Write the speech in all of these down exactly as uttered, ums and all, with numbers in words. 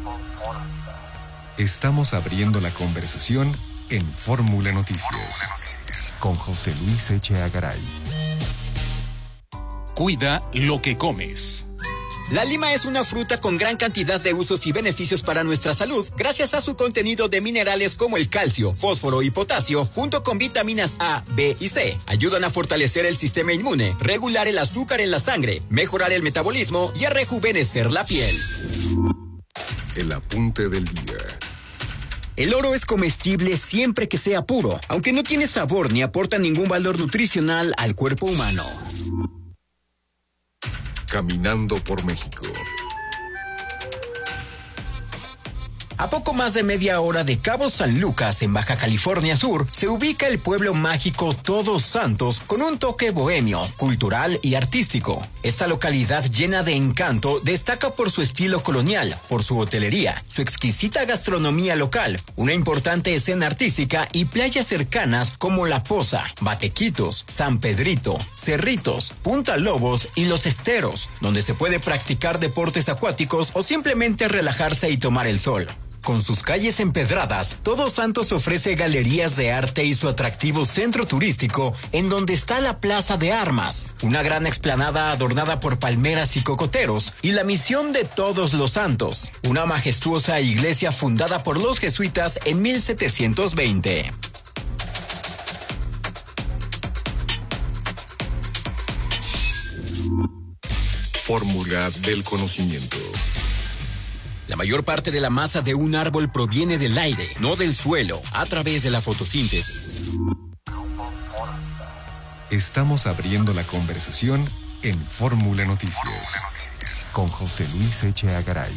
Estamos abriendo la conversación en Fórmula Noticias con José Luis Echeagaray. Cuida lo que comes. La lima es una fruta con gran cantidad de usos y beneficios para nuestra salud, gracias a su contenido de minerales como el calcio, fósforo y potasio, junto con vitaminas A, B y C. Ayudan a fortalecer el sistema inmune, regular el azúcar en la sangre, mejorar el metabolismo y a rejuvenecer la piel. El apunte del día. El oro es comestible siempre que sea puro, aunque no tiene sabor ni aporta ningún valor nutricional al cuerpo humano. Caminando por México. A poco más de media hora de Cabo San Lucas, en Baja California Sur, se ubica el pueblo mágico Todos Santos con un toque bohemio, cultural y artístico. Esta localidad llena de encanto destaca por su estilo colonial, por su hotelería, su exquisita gastronomía local, una importante escena artística y playas cercanas como La Poza, Batequitos, San Pedrito, Cerritos, Punta Lobos y Los Esteros, donde se puede practicar deportes acuáticos o simplemente relajarse y tomar el sol. Con sus calles empedradas, Todos Santos ofrece galerías de arte y su atractivo centro turístico, en donde está la Plaza de Armas, una gran explanada adornada por palmeras y cocoteros, y la Misión de Todos los Santos, una majestuosa iglesia fundada por los jesuitas en mil setecientos veinte. Fórmula del conocimiento. La mayor parte de la masa de un árbol proviene del aire, no del suelo, a través de la fotosíntesis. Estamos abriendo la conversación en Fórmula Noticias con José Luis Echeagaray.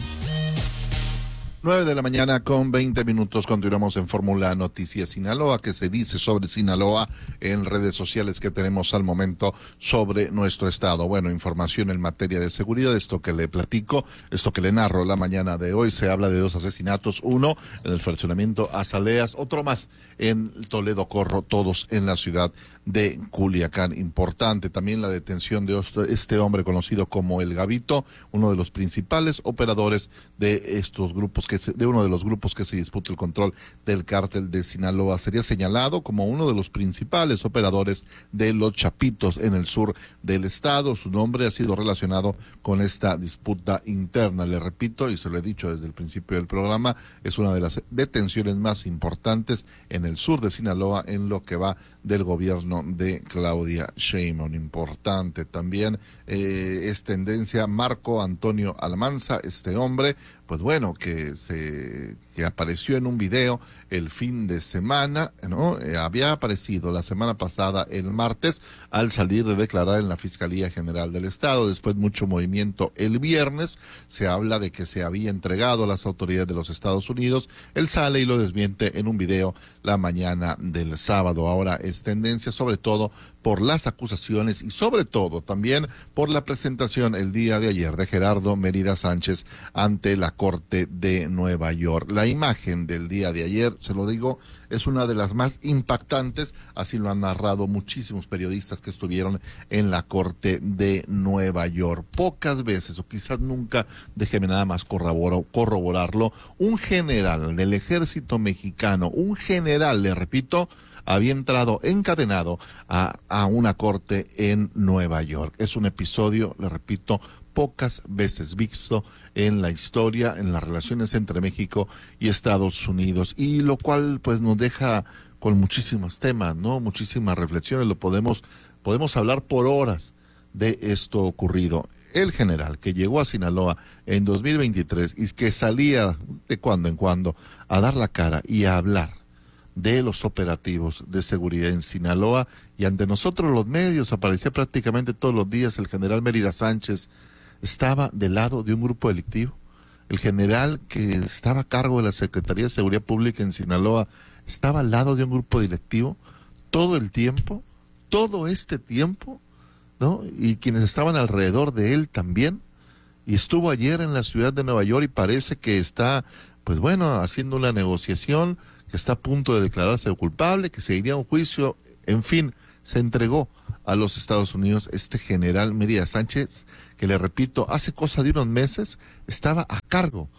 nueve de la mañana con veinte minutos. Continuamos en Fórmula Noticias Sinaloa. ¿Qué se dice sobre Sinaloa en redes sociales que tenemos al momento sobre nuestro estado? Bueno, información en materia de seguridad, esto que le platico, esto que le narro la mañana de hoy. Se habla de dos asesinatos, uno en el fraccionamiento Azaleas, otro más en Toledo Corro, todos en la ciudad de Culiacán. Importante también la detención de este hombre conocido como El Gavito, uno de los principales operadores de estos grupos que se, de uno de los grupos que se disputa el control del cártel de Sinaloa. Sería señalado como uno de los principales operadores de los Chapitos en el sur del estado. Su nombre ha sido relacionado con esta disputa interna. Le repito, y se lo he dicho desde el principio del programa, es una de las detenciones más importantes en el sur de Sinaloa en lo que va del gobierno de Claudia Sheinbaum. Importante también eh, es tendencia Marco Antonio Almanza, este hombre, pues bueno, que se que apareció en un video el fin de semana, ¿no? Eh, había aparecido la semana pasada, el martes, al salir de declarar en la Fiscalía General del Estado. Después mucho movimiento el viernes, se habla de que se había entregado a las autoridades de los Estados Unidos. Él sale y lo desmiente en un video la mañana del sábado. Ahora es tendencia sobre todo por las acusaciones y sobre todo también por la presentación el día de ayer de Gerardo Mérida Sánchez ante la Corte de Nueva York. La imagen del día de ayer, se lo digo, es una de las más impactantes, así lo han narrado muchísimos periodistas que estuvieron en la Corte de Nueva York. Pocas veces, o quizás nunca, déjeme nada más corroboro, corroborarlo, un general del ejército mexicano, un general, le repito, había entrado encadenado a, a una corte en Nueva York. Es un episodio, le repito, pocas veces visto en la historia, en las relaciones entre México y Estados Unidos, y lo cual pues nos deja con muchísimos temas, ¿no? Muchísimas reflexiones. Lo podemos, podemos hablar por horas de esto ocurrido. El general que llegó a Sinaloa en dos mil veintitrés y que salía de cuando en cuando a dar la cara y a hablar de los operativos de seguridad en Sinaloa, y ante nosotros los medios aparecía prácticamente todos los días. El general Mérida Sánchez estaba del lado de un grupo delictivo. El general que estaba a cargo de la Secretaría de Seguridad Pública en Sinaloa estaba al lado de un grupo delictivo todo el tiempo, todo este tiempo, ¿no? Y quienes estaban alrededor de él también. Y estuvo ayer en la ciudad de Nueva York y parece que está, pues bueno, haciendo una negociación, que está a punto de declararse culpable, que se iría a un juicio, en fin, se entregó a los Estados Unidos este general Mérida Sánchez, que le repito, hace cosa de unos meses estaba a cargo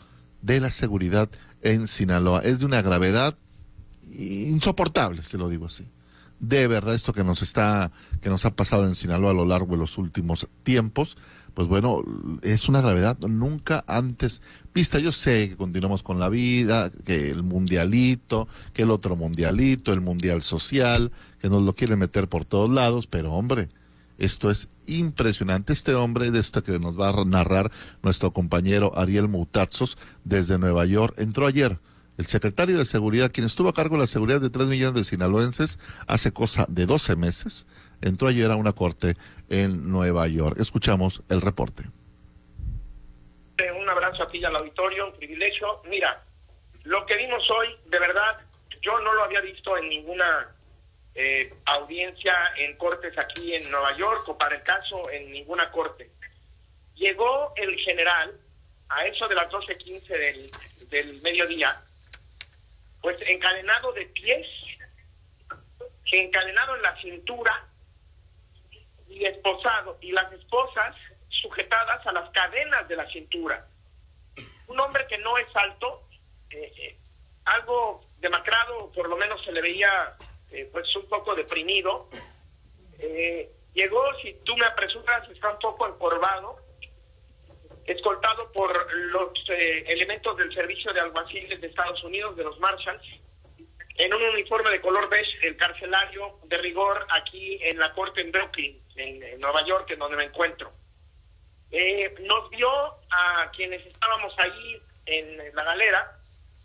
de la seguridad en Sinaloa. Es de una gravedad insoportable, se lo digo así. De verdad, esto que nos está, que nos ha pasado en Sinaloa a lo largo de los últimos tiempos, pues bueno, es una gravedad nunca antes vista. Yo sé que continuamos con la vida, que el mundialito, que el otro mundialito, el mundial social, que nos lo quieren meter por todos lados, pero hombre, esto es impresionante. Este hombre, de esto que nos va a narrar nuestro compañero Ariel Moutazos desde Nueva York, entró ayer. El secretario de Seguridad, quien estuvo a cargo de la seguridad de tres millones de sinaloenses hace cosa de doce meses, entró ayer a una corte en Nueva York. Escuchamos el reporte. Un abrazo a ti y al auditorio, un privilegio. Mira, lo que vimos hoy, de verdad, yo no lo había visto en ninguna eh, audiencia en cortes aquí en Nueva York, o para el caso en ninguna corte. Llegó el general a eso de las doce quince del, del mediodía, pues encadenado de pies, encadenado en la cintura y esposado, y las esposas sujetadas a las cadenas de la cintura. Un hombre que no es alto, eh, eh, algo demacrado, por lo menos se le veía eh, pues un poco deprimido. Eh, llegó, si tú me apresuras, está un poco encorvado, escoltado por los eh, elementos del servicio de alguaciles de Estados Unidos, de los Marshals, en un uniforme de color beige, el carcelario de rigor aquí en la corte en Brooklyn, en, en Nueva York, en donde me encuentro. Eh, nos vio a quienes estábamos ahí en la galera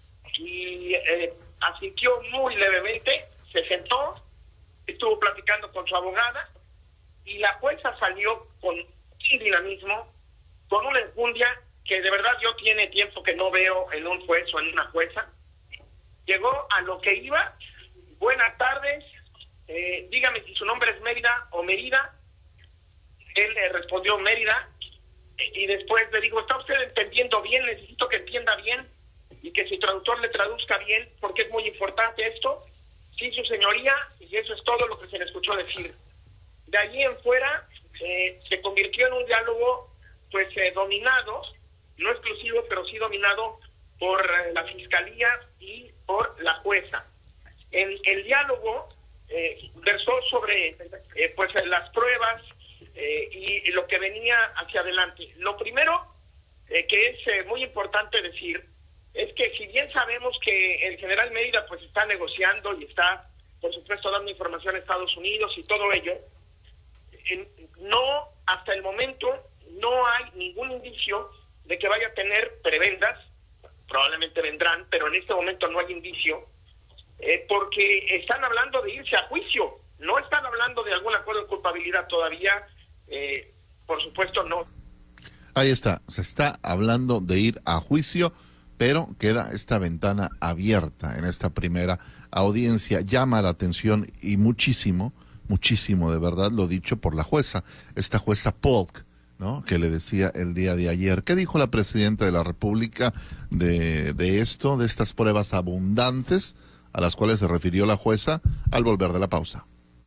y eh, asintió muy levemente, se sentó, estuvo platicando con su abogada y la jueza salió con un dinamismo, con una enjundia que de verdad yo tiene tiempo que no veo en un juez o en una jueza. Llegó a lo que iba. Buenas tardes, eh, dígame si su nombre es Mérida o Mérida. Él le respondió Mérida, eh, y después le digo, ¿está usted entendiendo bien? Necesito que entienda bien y que su traductor le traduzca bien, porque es muy importante esto. Sí, su señoría, y eso es todo lo que se le escuchó decir. De allí en fuera eh, se convirtió en un diálogo pues eh, dominado, no exclusivo, pero sí dominado por eh, la fiscalía y por la jueza. En el diálogo eh, versó sobre eh, pues las pruebas eh, y, y lo que venía hacia adelante. Lo primero eh, que es eh, muy importante decir es que si bien sabemos que el general Mérida pues está negociando y está por supuesto dando información a Estados Unidos y todo ello, eh, no, hasta el momento no hay ningún indicio de que vaya a tener prebendas. Probablemente vendrán, pero en este momento no hay indicio, eh, porque están hablando de irse a juicio, no están hablando de algún acuerdo de culpabilidad todavía, eh, por supuesto no. Ahí está, se está hablando de ir a juicio, pero queda esta ventana abierta en esta primera audiencia. Llama la atención y muchísimo, muchísimo de verdad lo dicho por la jueza, esta jueza Polk, ¿no? Que le decía el día de ayer. ¿Qué dijo la presidenta de la República de, de esto, de estas pruebas abundantes a las cuales se refirió la jueza al volver de la pausa?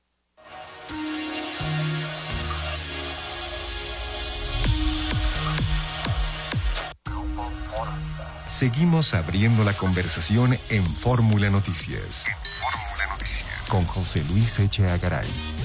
Seguimos abriendo la conversación en Fórmula Noticias. Con José Luis Eche Agaray.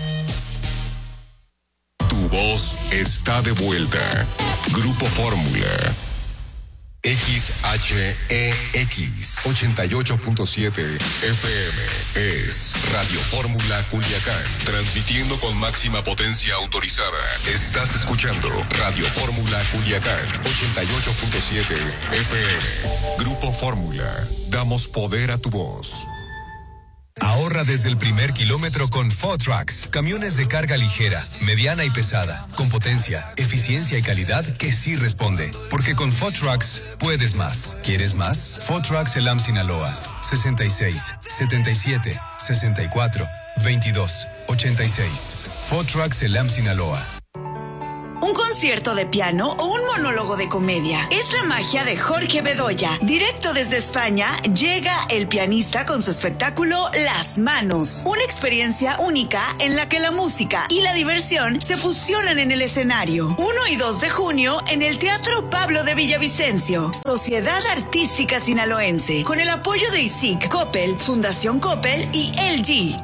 Tu voz está de vuelta. Grupo Fórmula. X H E X ochenta y ocho punto siete F M es Radio Fórmula Culiacán, transmitiendo con máxima potencia autorizada. Estás escuchando Radio Fórmula Culiacán ochenta y ocho punto siete F M. Grupo Fórmula, damos poder a tu voz. Ahorra desde el primer kilómetro con Four Trucks, camiones de carga ligera, mediana y pesada, con potencia, eficiencia y calidad que sí responde. Porque con Four Trucks puedes más. ¿Quieres más? Four Trucks Elam Sinaloa, sesenta y seis, setenta y siete, sesenta y cuatro, veintidós, ochenta y seis. Four Trucks Elam Sinaloa. un concierto de piano o un monólogo de comedia. Es la magia de Jorge Bedoya. Directo desde España, llega el pianista con su espectáculo Las Manos. Una experiencia única en la que la música y la diversión se fusionan en el escenario. uno y dos de junio en el Teatro Pablo de Villavicencio. Sociedad Artística Sinaloense, con el apoyo de I S I C, Coppel, Fundación Coppel y L G.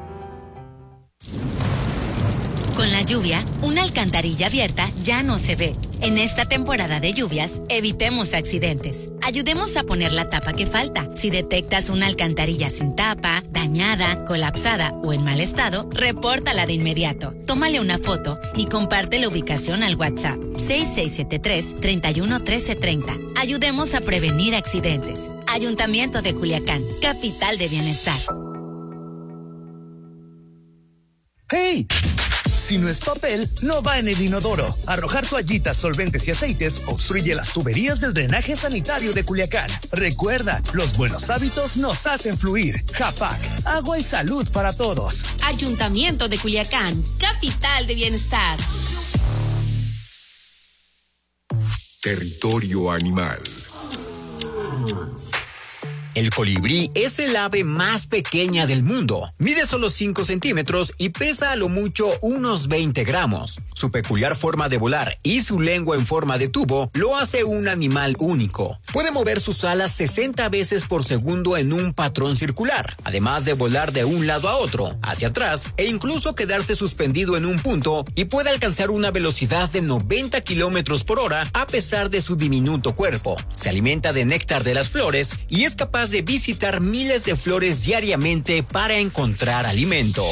Con la lluvia, una alcantarilla abierta ya no se ve. En esta temporada de lluvias, evitemos accidentes. Ayudemos a poner la tapa que falta. Si detectas una alcantarilla sin tapa, dañada, colapsada o en mal estado, repórtala de inmediato. Tómale una foto y comparte la ubicación al WhatsApp seis seis siete tres, tres uno uno tres tres cero. Ayudemos a prevenir accidentes. Ayuntamiento de Culiacán, capital de bienestar. ¡Hey! Si no es papel, no va en el inodoro. Arrojar toallitas, solventes y aceites obstruye las tuberías del drenaje sanitario de Culiacán. Recuerda, los buenos hábitos nos hacen fluir. Japac, agua y salud para todos. Ayuntamiento de Culiacán, capital de bienestar. Territorio animal. El colibrí es el ave más pequeña del mundo. Mide solo cinco centímetros y pesa a lo mucho unos veinte gramos. Su peculiar forma de volar y su lengua en forma de tubo lo hace un animal único. Puede mover sus alas sesenta veces por segundo en un patrón circular, además de volar de un lado a otro, hacia atrás e incluso quedarse suspendido en un punto, y puede alcanzar una velocidad de noventa kilómetros por hora a pesar de su diminuto cuerpo. Se alimenta de néctar de las flores y es capaz de visitar miles de flores diariamente para encontrar alimento.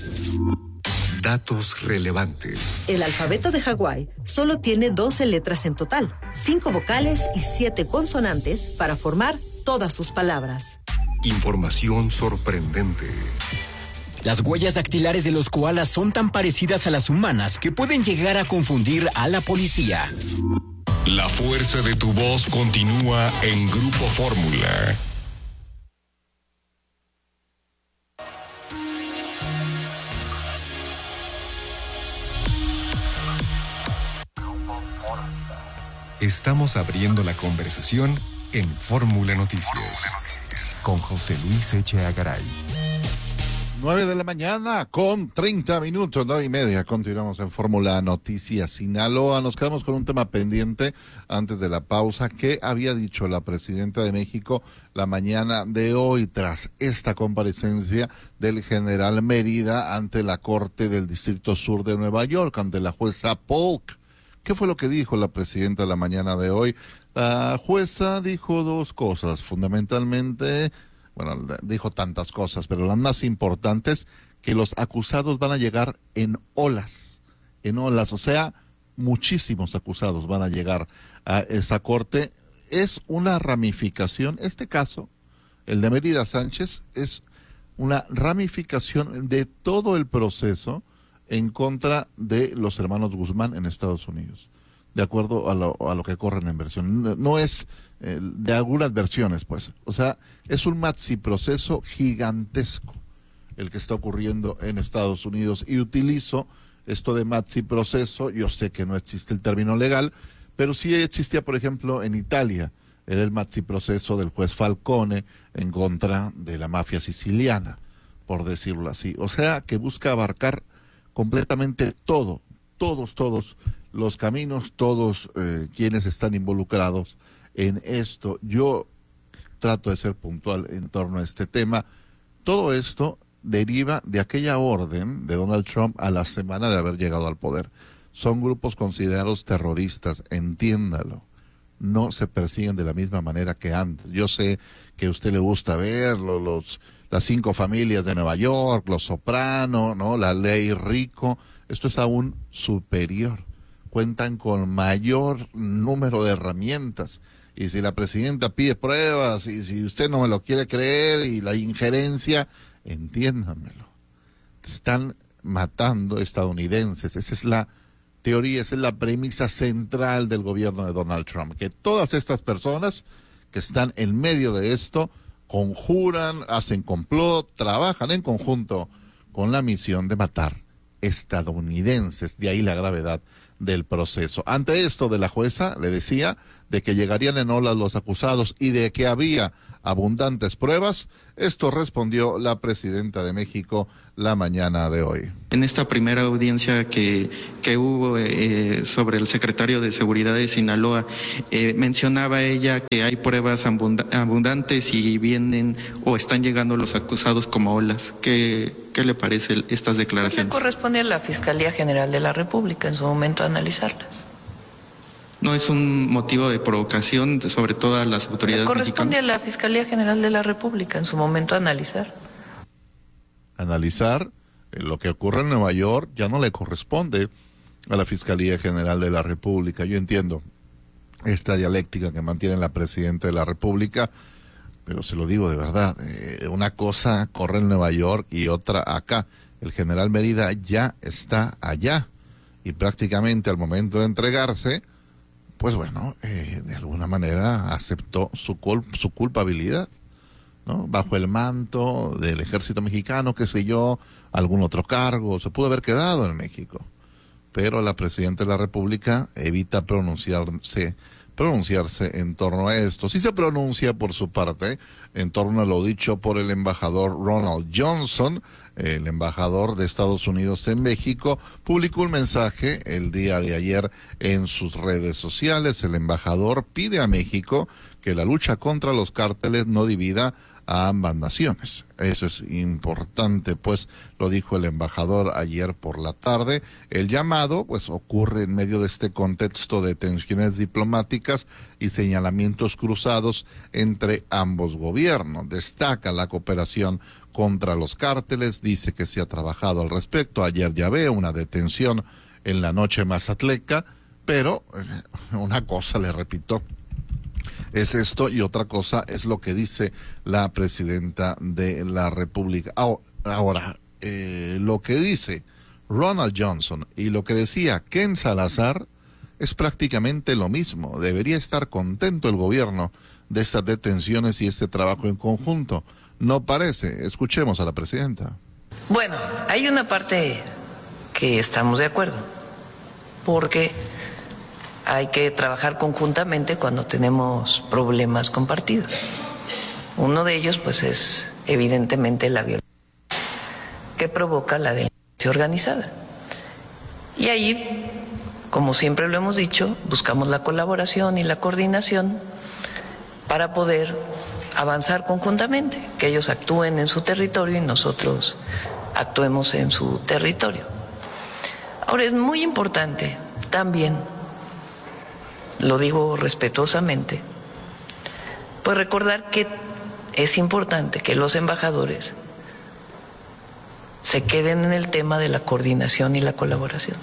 Datos relevantes. El alfabeto de Hawái solo tiene doce letras en total, cinco vocales y siete consonantes para formar todas sus palabras. Información sorprendente. Las huellas dactilares de los koalas son tan parecidas a las humanas que pueden llegar a confundir a la policía. La fuerza de tu voz continúa en Grupo Fórmula. Estamos abriendo la conversación en Fórmula Noticias con José Luis Echeagaray. Garay. nueve de la mañana con treinta minutos, nueve y media. Continuamos en Fórmula Noticias Sinaloa. Nos quedamos con un tema pendiente antes de la pausa. ¿Qué había dicho la presidenta de México la mañana de hoy tras esta comparecencia del general Mérida ante la Corte del Distrito Sur de Nueva York, ante la jueza Polk? ¿Qué fue lo que dijo la presidenta la mañana de hoy? La jueza dijo dos cosas, fundamentalmente, bueno, dijo tantas cosas, pero las más importantes, que los acusados van a llegar en olas, en olas, o sea, muchísimos acusados van a llegar a esa corte. Es una ramificación, este caso, el de Mérida Sánchez, es una ramificación de todo el proceso en contra de los hermanos Guzmán en Estados Unidos, de acuerdo a lo, a lo que corren en versión. No, no es eh, de algunas versiones, pues. O sea, es un maxi proceso gigantesco el que está ocurriendo en Estados Unidos. Y utilizo esto de maxi proceso, yo sé que no existe el término legal, pero sí existía, por ejemplo, en Italia. Era el maxi proceso del juez Falcone en contra de la mafia siciliana, por decirlo así. O sea, que busca abarcar completamente todo, todos, todos los caminos, todos eh, quienes están involucrados en esto. Yo trato de ser puntual en torno a este tema. Todo esto deriva de aquella orden de Donald Trump a la semana de haber llegado al poder. Son grupos considerados terroristas, entiéndalo. No se persiguen de la misma manera que antes. Yo sé que a usted le gusta verlo, los... las cinco familias de Nueva York, los Soprano, ¿no? La ley Rico. Esto es aún superior. Cuentan con mayor número de herramientas. Y si la presidenta pide pruebas, y si usted no me lo quiere creer, y la injerencia, entiéndamelo. Están matando estadounidenses. Esa es la teoría, esa es la premisa central del gobierno de Donald Trump. Que todas estas personas que están en medio de esto conjuran, hacen complot, trabajan en conjunto con la misión de matar estadounidenses, de ahí la gravedad del proceso. Ante esto de la jueza, le decía, de que llegarían en olas los acusados y de que había abundantes pruebas, esto respondió la presidenta de México la mañana de hoy. En esta primera audiencia que, que hubo eh, sobre el secretario de Seguridad de Sinaloa, eh, mencionaba ella que hay pruebas abund- abundantes y vienen o están llegando los acusados como olas. ¿Qué, qué le parece estas declaraciones? Le corresponde a la Fiscalía General de la República en su momento analizarlas. ¿No es un motivo de provocación, sobre todo a las autoridades mexicanas? Corresponde a la Fiscalía General de la República en su momento analizar. Analizar eh, lo que ocurre en Nueva York ya no le corresponde a la Fiscalía General de la República. Yo entiendo esta dialéctica que mantiene la Presidenta de la República, pero se lo digo de verdad, eh, una cosa corre en Nueva York y otra acá. El general Mérida ya está allá y prácticamente al momento de entregarse, pues bueno, eh, de alguna manera aceptó su, cul- su culpabilidad, ¿no? Bajo el manto del ejército mexicano, qué sé yo, algún otro cargo, se pudo haber quedado en México. Pero la Presidenta de la República evita pronunciarse, pronunciarse en torno a esto. Sí se pronuncia por su parte en torno a lo dicho por el embajador Ronald Johnson. El embajador de Estados Unidos en México publicó un mensaje el día de ayer en sus redes sociales. El embajador pide a México que la lucha contra los cárteles no divida a ambas naciones. Eso es importante, pues lo dijo el embajador ayer por la tarde. El llamado pues ocurre en medio de este contexto de tensiones diplomáticas y señalamientos cruzados entre ambos gobiernos. Destaca la cooperación contra los cárteles, dice que se ha trabajado al respecto. Ayer ya veo una detención en la noche mazatleca, pero eh, una cosa le repito, es esto y otra cosa es lo que dice la Presidenta de la República. Ahora, eh, lo que dice Ronald Johnson y lo que decía Ken Salazar es prácticamente lo mismo. Debería estar contento el gobierno de estas detenciones y este trabajo en conjunto. No parece. Escuchemos a la Presidenta. Bueno, hay una parte que estamos de acuerdo, porque hay que trabajar conjuntamente cuando tenemos problemas compartidos. Uno de ellos, pues, es evidentemente la violencia que provoca la delincuencia organizada. Y ahí, como siempre lo hemos dicho, buscamos la colaboración y la coordinación para poder avanzar conjuntamente, que ellos actúen en su territorio y nosotros actuemos en su territorio. Ahora, es muy importante también, lo digo respetuosamente, pues recordar que es importante que los embajadores se queden en el tema de la coordinación y la colaboración.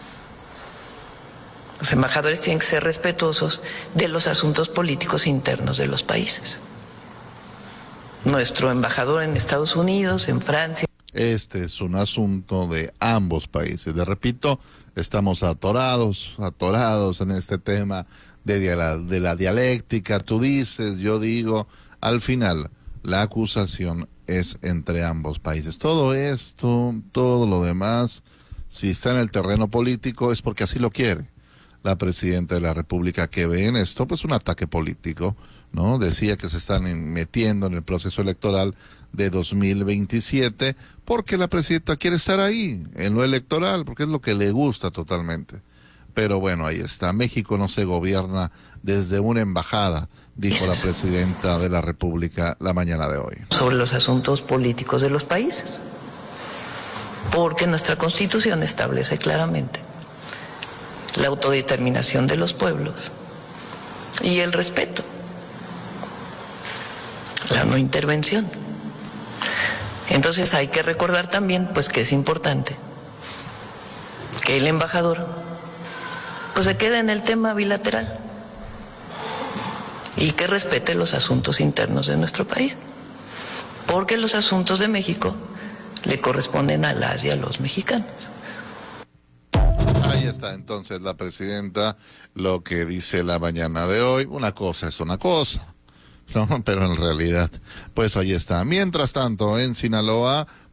Los embajadores tienen que ser respetuosos de los asuntos políticos internos de los países. Nuestro embajador en Estados Unidos, en Francia. Este es un asunto de ambos países. Le repito, estamos atorados, atorados en este tema de la, de la dialéctica. Tú dices, yo digo, al final la acusación es entre ambos países. Todo esto, todo lo demás, si está en el terreno político es porque así lo quiere la Presidenta de la República, que ve en esto pues un ataque político, ¿no? Decía que se están metiendo en el proceso electoral de dos mil veintisiete porque la Presidenta quiere estar ahí, en lo electoral, porque es lo que le gusta totalmente. Pero bueno, ahí está. México no se gobierna desde una embajada, dijo la Presidenta de la República la mañana de hoy. Sobre los asuntos políticos de los países, porque nuestra Constitución establece claramente la autodeterminación de los pueblos y el respeto, la no intervención. Entonces hay que recordar también pues que es importante que el embajador pues se quede en el tema bilateral y que respete los asuntos internos de nuestro país, porque los asuntos de México le corresponden a las y a los mexicanos. Ahí está entonces la Presidenta, lo que dice la mañana de hoy. Una cosa es una cosa, ¿no? Pero en realidad, pues ahí está. Mientras tanto, en Sinaloa,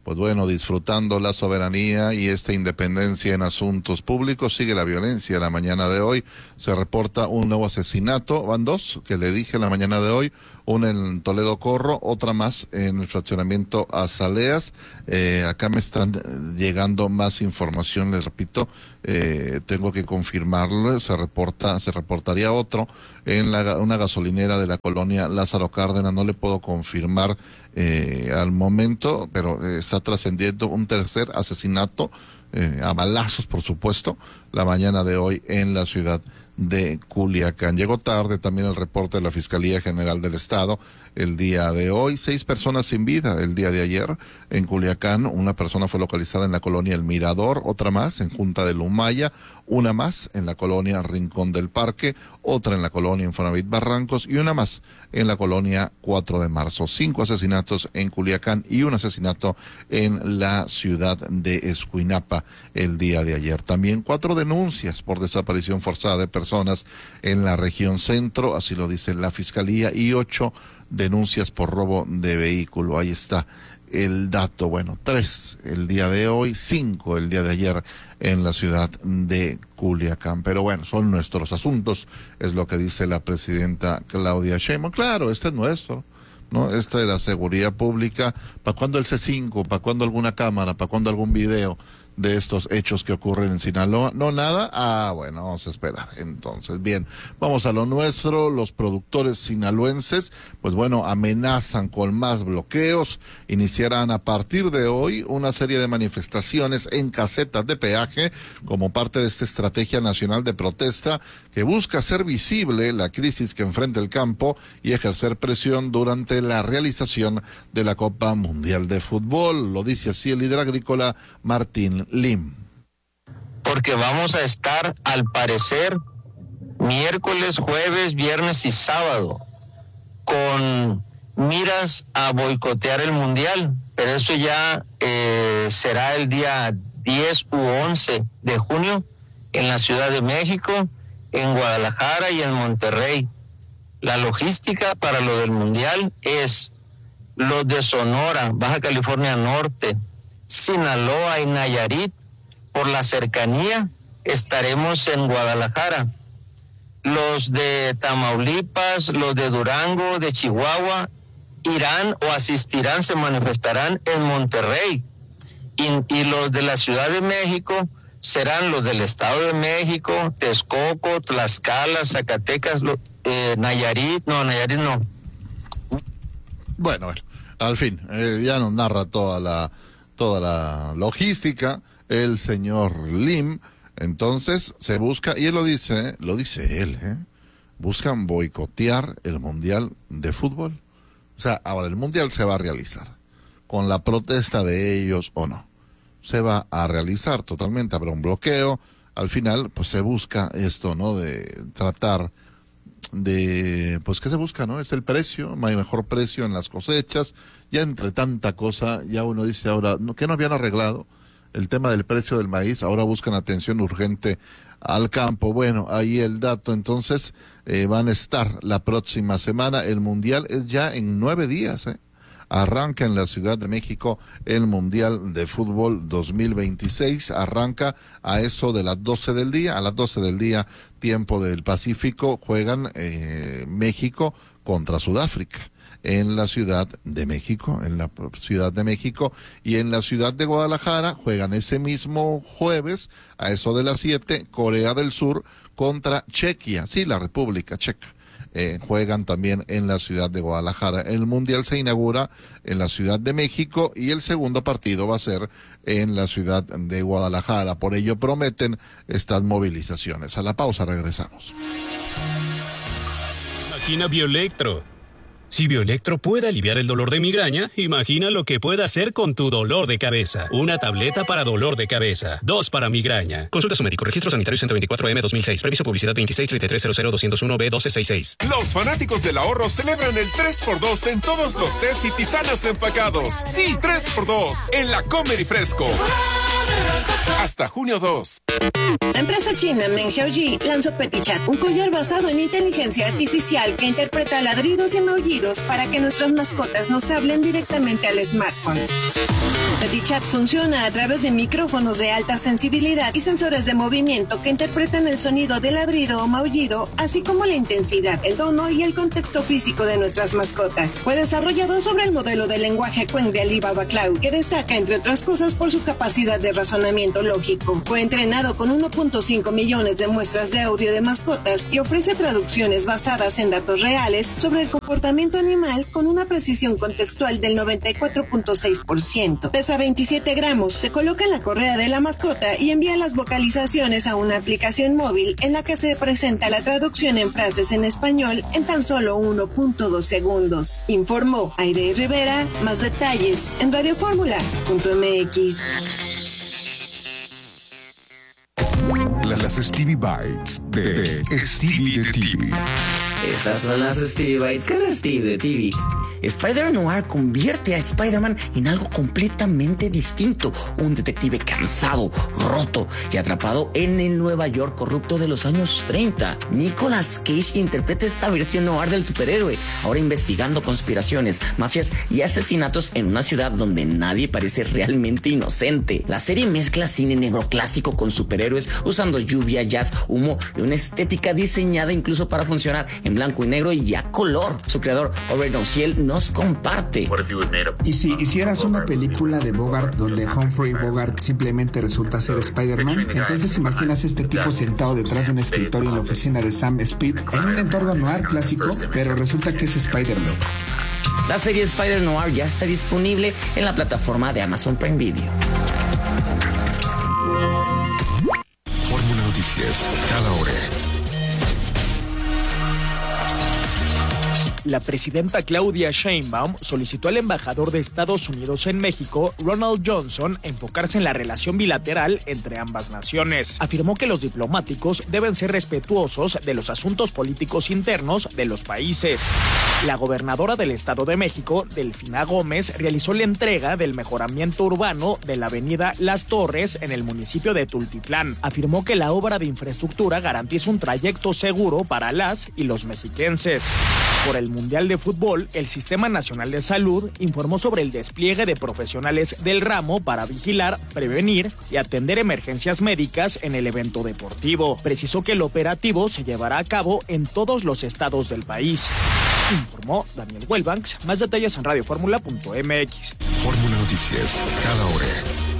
pues bueno, disfrutando la soberanía y esta independencia en asuntos públicos. Sigue la violencia. La mañana de hoy se reporta un nuevo asesinato, van dos, que le dije la mañana de hoy, una en Toledo Corro, otra más en el fraccionamiento Azaleas. Eh, acá me están llegando más información, les repito, eh, tengo que confirmarlo, se reporta, se reportaría otro en la, una gasolinera de la colonia Lázaro Cárdenas, no le puedo confirmar eh, al momento, pero eh, está trascendiendo un tercer asesinato, eh, a balazos por supuesto, la mañana de hoy en la ciudad de Culiacán. Llegó tarde también el reporte de la Fiscalía General del Estado el día de hoy. Seis personas sin vida el día de ayer en Culiacán. Una persona fue localizada en la colonia El Mirador, otra más en Junta de Lumaya, una más en la colonia Rincón del Parque, otra en la colonia Infonavit Barrancos y una más en la colonia cuatro de marzo. Cinco asesinatos en Culiacán y un asesinato en la ciudad de Escuinapa el día de ayer. También cuatro denuncias por desaparición forzada de personas en la región centro, así lo dice la Fiscalía, y ocho denuncias por robo de vehículo. Ahí está el dato. Bueno, tres el día de hoy, cinco el día de ayer en la ciudad de Culiacán. Pero bueno, son nuestros asuntos, es lo que dice la presidenta Claudia Sheinbaum. Claro, este es nuestro, ¿no? Este de la seguridad pública. ¿Para cuándo el C cinco? ¿Para cuándo alguna cámara? ¿Para cuándo algún video de estos hechos que ocurren en Sinaloa? No, nada. Ah, bueno, vamos a esperar. Entonces, bien, vamos a lo nuestro. Los productores sinaloenses, pues bueno, amenazan con más bloqueos. Iniciarán a partir de hoy una serie de manifestaciones en casetas de peaje como parte de esta estrategia nacional de protesta que busca hacer visible la crisis que enfrenta el campo y ejercer presión durante la realización de la Copa Mundial de Fútbol. Lo dice así el líder agrícola Martín Lim. Porque vamos a estar, al parecer, miércoles, jueves, viernes y sábado con miras a boicotear el Mundial, pero eso ya eh, será el día diez u once de junio en la Ciudad de México, en Guadalajara y en Monterrey. La logística para lo del Mundial es los de Sonora, Baja California Norte, Sinaloa y Nayarit. Por la cercanía estaremos en Guadalajara. Los de Tamaulipas, los de Durango, de Chihuahua, irán o asistirán, se manifestarán en Monterrey. Y, y los de la Ciudad de México serán los del Estado de México, Texcoco, Tlaxcala, Zacatecas, lo, eh, Nayarit, no, Nayarit no. Bueno, bueno, al fin, eh, ya nos narra toda la toda la logística el señor Lim. Entonces se busca, y él lo dice, lo dice él, ¿eh? buscan boicotear el Mundial de Fútbol. O sea, ahora el Mundial se va a realizar, con la protesta de ellos o no. Se va a realizar totalmente, habrá un bloqueo. Al final, pues se busca esto, ¿no? De tratar de, pues ¿qué se busca, no? Es el precio, hay mejor precio en las cosechas. Ya entre tanta cosa, ya uno dice ahora, ¿qué no habían arreglado? El tema del precio del maíz, ahora buscan atención urgente al campo. Bueno, ahí el dato. Entonces, eh, van a estar la próxima semana. El Mundial es ya en nueve días, ¿eh? Arranca en la Ciudad de México el Mundial de Fútbol dos mil veintiséis. Arranca a eso de las doce del día. A las doce del día, tiempo del Pacífico, juegan eh, México contra Sudáfrica. En la Ciudad de México, en la Ciudad de México y en la Ciudad de Guadalajara juegan ese mismo jueves a eso de las siete, Corea del Sur contra Chequia, sí, la República Checa. Eh, juegan también en la Ciudad de Guadalajara. El Mundial se inaugura en la Ciudad de México y el segundo partido va a ser en la Ciudad de Guadalajara. Por ello prometen estas movilizaciones. A la pausa regresamos. Imagina Bioelectro. Si Bioelectro puede aliviar el dolor de migraña, imagina lo que puede hacer con tu dolor de cabeza. Una tableta para dolor de cabeza, dos para migraña. Consulta a su médico. Registro sanitario ciento veinticuatro M dos mil seis. Previso publicidad veintiséis treinta y tres cero cero doscientos uno B doce sesenta y seis. Los fanáticos del ahorro celebran el tres por dos en todos los tés y tisanas empacados. Sí, tres por dos en la Comer y Fresco. hasta junio dos. La empresa china Meng Xiaoji lanzó PetiChat, un collar basado en inteligencia artificial que interpreta ladridos y maullidos para que nuestras mascotas nos hablen directamente al smartphone. PetiChat funciona a través de micrófonos de alta sensibilidad y sensores de movimiento que interpretan el sonido de ladrido o maullido, así como la intensidad, el tono y el contexto físico de nuestras mascotas. Fue desarrollado sobre el modelo de lenguaje Qwen de Alibaba Cloud, que destaca, entre otras cosas, por su capacidad de razonamiento lógico. Fue entrenado con uno punto cinco millones de muestras de audio de mascotas y ofrece traducciones basadas en datos reales sobre el comportamiento animal con una precisión contextual del noventa y cuatro punto seis por ciento. Pesa veintisiete gramos, se coloca en la correa de la mascota y envía las vocalizaciones a una aplicación móvil en la que se presenta la traducción en frases en español en tan solo uno punto dos segundos. Informó Aide Rivera. Más detalles en radioformula punto m x. Las Stevie Bites de Stevie de T V. Estas son las Stevie Bites con Steve de T V. Spider-Noir convierte a Spider-Man en algo completamente distinto. Un detective cansado, roto y atrapado en el Nueva York corrupto de los años treinta. Nicolas Cage interpreta esta versión noir del superhéroe, ahora investigando conspiraciones, mafias y asesinatos en una ciudad donde nadie parece realmente inocente. La serie mezcla cine negro clásico con superhéroes, usando lluvia, jazz, humo y una estética diseñada incluso para funcionar en blanco y negro y a color. Su creador, Robert Ociel, nos comparte. Y si hicieras una película de Bogart donde Humphrey Bogart simplemente resulta ser Spider-Man, entonces imaginas este tipo sentado detrás de un escritorio en la oficina de Sam Speed en un entorno noir clásico, pero resulta que es Spider-Man. La serie Spider-Noir ya está disponible en la plataforma de Amazon Prime Video. Fórmula Noticias, cada hora. La presidenta Claudia Sheinbaum solicitó al embajador de Estados Unidos en México, Ronald Johnson, enfocarse en la relación bilateral entre ambas naciones. Afirmó que los diplomáticos deben ser respetuosos de los asuntos políticos internos de los países. La gobernadora del Estado de México, Delfina Gómez, realizó la entrega del mejoramiento urbano de la avenida Las Torres en el municipio de Tultitlán. Afirmó que la obra de infraestructura garantiza un trayecto seguro para las y los mexiquenses. Por el Mundial de Fútbol, el Sistema Nacional de Salud informó sobre el despliegue de profesionales del ramo para vigilar, prevenir y atender emergencias médicas en el evento deportivo. Precisó que el operativo se llevará a cabo en todos los estados del país. Informó Daniel Welbanks. Más detalles en radioformula punto m x. Fórmula Noticias, cada hora.